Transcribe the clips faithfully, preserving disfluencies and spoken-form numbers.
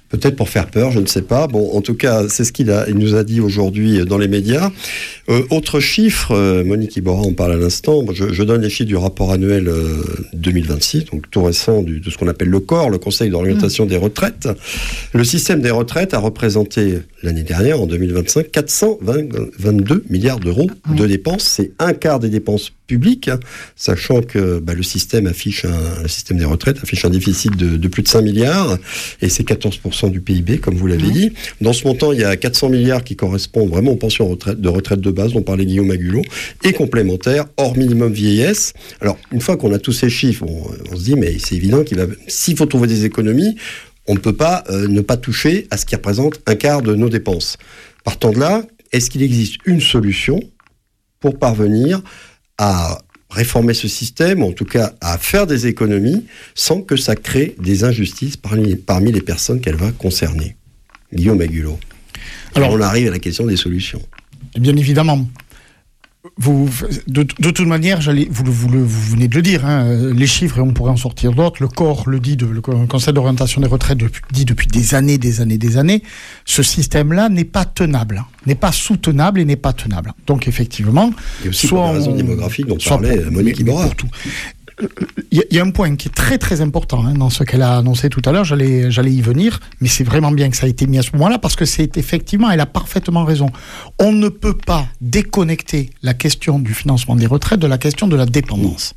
Peut-être pour faire peur, je ne sais pas. Bon, en tout cas, c'est ce qu'il a, il nous a dit aujourd'hui dans les médias. Euh, autre chiffre, euh, Monique Iborra en parle à l'instant. Je, je donne les chiffres du rapport annuel euh, deux mille vingt-six, donc tout récent du, de ce qu'on appelle le C O R, le Conseil d'orientation mmh. des retraites. Le système des retraites a représenté l'année dernière, en deux mille vingt-cinq, quatre cent vingt-deux milliards d'euros mmh. de dépenses. C'est un quart des dépenses publiques, hein, sachant que bah, le système affiche un, le système des retraites affiche un déficit de, de plus de cinq milliards, et c'est quatorze pour cent du P I B, comme vous l'avez mmh. dit. Dans ce montant, il y a quatre cents milliards qui correspondent vraiment aux pensions retraite, de retraite de base, dont parlait Guillaume Agulot, et complémentaires, hors minimum vieillesse. Alors, une fois qu'on a tous ces chiffres, on, on se dit, mais c'est évident qu'il va, s'il faut trouver des économies, on ne peut pas euh, ne pas toucher à ce qui représente un quart de nos dépenses. Partant de là, est-ce qu'il existe une solution pour parvenir à réformer ce système, ou en tout cas à faire des économies, sans que ça crée des injustices parmi, parmi les personnes qu'elle va concerner? Guillaume Agulot. Alors, on arrive à la question des solutions. Bien évidemment. Vous, de, de toute manière, j'allais, vous, vous, vous, vous venez de le dire, hein, les chiffres, et on pourrait en sortir d'autres, le C O R le dit, de, le Conseil d'orientation des retraites depuis, dit depuis des années, des années, des années, ce système-là n'est pas tenable, n'est pas soutenable et n'est pas tenable. Donc effectivement, il y a aussi soit pour des raisons démographiques dont parlait Monique Iborra. Il y, y a un point qui est très très important hein, dans ce qu'elle a annoncé tout à l'heure, j'allais, j'allais y venir, mais c'est vraiment bien que ça a été mis à ce moment-là, parce que c'est effectivement, elle a parfaitement raison. On ne peut pas déconnecter la question du financement des retraites de la question de la dépendance.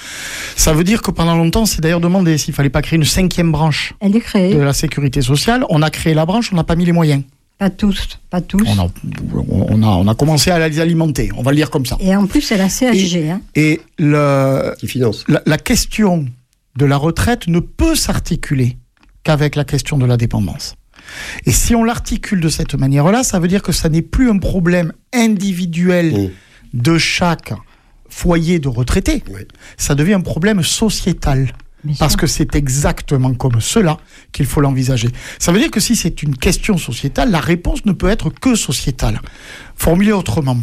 Ça veut dire que pendant longtemps, c'est d'ailleurs demandé s'il ne fallait pas créer une cinquième branche Elle est créée. de la sécurité sociale. On a créé la branche, on n'a pas mis les moyens. Pas tous, pas tous. On a, on a, on a commencé à les alimenter, on va le dire comme ça. Et en plus, c'est la C S G. Et, hein. et le, qui finance. La, la question de la retraite ne peut s'articuler qu'avec la question de la dépendance. Et si on l'articule de cette manière-là, ça veut dire que ça n'est plus un problème individuel mmh. de chaque foyer de retraités. Oui. Ça devient un problème sociétal. Parce que c'est exactement comme cela qu'il faut l'envisager. Ça veut dire que si c'est une question sociétale, la réponse ne peut être que sociétale. Formulée autrement,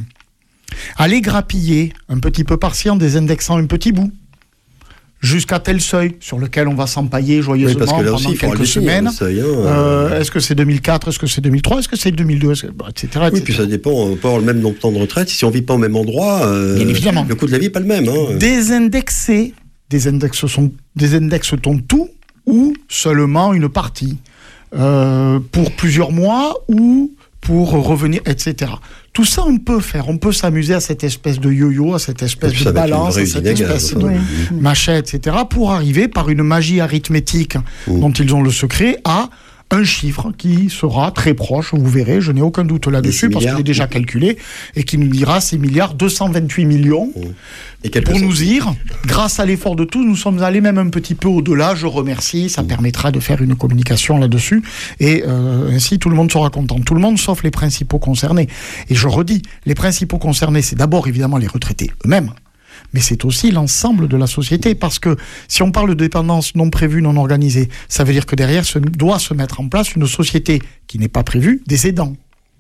aller grappiller un petit peu par-ci en désindexant un petit bout, jusqu'à tel seuil sur lequel on va s'empailler joyeusement oui, pendant aussi, quelques semaines. Seuil, hein, euh, est-ce que c'est deux mille quatre, est-ce que c'est deux mille trois, est-ce que c'est deux mille deux, et cetera, et cetera. Oui, puis ça dépend, on peut avoir le même nombre de temps de retraite. Si on ne vit pas au même endroit, euh, bien évidemment. Le coût de la vie n'est pas le même. Hein. Désindexer, désindexons, désindexons tout ou seulement une partie euh, pour plusieurs mois ou pour revenir, et cetera. Tout ça, on peut faire. On peut s'amuser à cette espèce de yo-yo, à cette espèce de balance, à cette espèce de machin, et cetera, pour arriver, par une magie arithmétique mmh. dont ils ont le secret, à un chiffre qui sera très proche, vous verrez, je n'ai aucun doute là-dessus, parce qu'il est déjà calculé, et qui nous dira six milliards deux cent vingt-huit millions. Mmh. Et pour nous dire, grâce à l'effort de tous, nous sommes allés même un petit peu au-delà, je remercie, ça mmh. permettra de faire une communication là-dessus, et euh, ainsi tout le monde sera content. Tout le monde, sauf les principaux concernés. Et je redis, les principaux concernés, c'est d'abord évidemment les retraités eux-mêmes, mais c'est aussi l'ensemble de la société, parce que si on parle de dépendance non prévue, non organisée, ça veut dire que derrière se, doit se mettre en place une société qui n'est pas prévue, des aidants,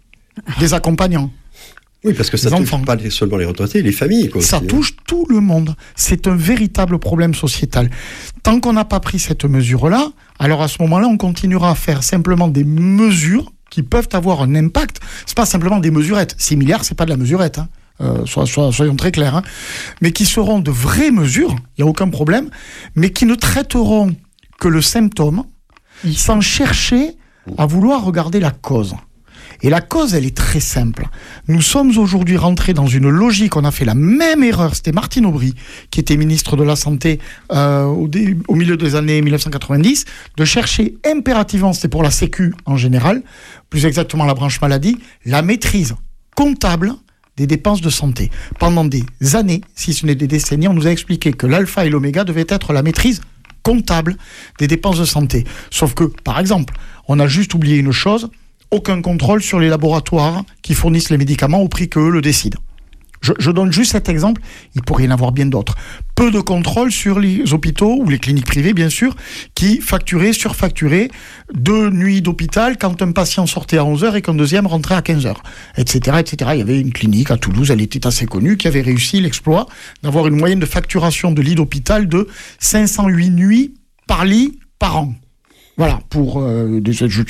des accompagnants. Oui, parce que ça ne touche pas seulement les retraités, les familles. Quoi, ça aussi, touche hein. tout le monde. C'est un véritable problème sociétal. Tant qu'on n'a pas pris cette mesure-là, alors à ce moment-là, on continuera à faire simplement des mesures qui peuvent avoir un impact. C'est pas simplement des mesurettes. six milliards, c'est pas de la mesurette, hein. Euh, soit, soit, soyons très clairs, hein, mais qui seront de vraies mesures, il n'y a aucun problème, mais qui ne traiteront que le symptôme, sans chercher à vouloir regarder la cause. Et la cause, elle est très simple. Nous sommes aujourd'hui rentrés dans une logique, on a fait la même erreur, c'était Martine Aubry, qui était ministre de la Santé euh, au, dé, au milieu des années mille neuf cent quatre-vingt-dix, de chercher impérativement, c'était pour la Sécu en général, plus exactement la branche maladie, la maîtrise comptable des dépenses de santé. Pendant des années, si ce n'est des décennies, on nous a expliqué que l'alpha et l'oméga devaient être la maîtrise comptable des dépenses de santé. Sauf que, par exemple, on a juste oublié une chose, aucun contrôle sur les laboratoires qui fournissent les médicaments au prix qu'eux le décident. Je, je donne juste cet exemple, il pourrait y en avoir bien d'autres. Peu de contrôle sur les hôpitaux, ou les cliniques privées bien sûr, qui facturaient, surfacturaient deux nuits d'hôpital quand un patient sortait à onze heures et qu'un deuxième rentrait à quinze heures, et cetera, et cetera. Il y avait une clinique à Toulouse, elle était assez connue, qui avait réussi l'exploit d'avoir une moyenne de facturation de lit d'hôpital de cinq cent huit nuits par lit par an. Voilà, pour euh, des, je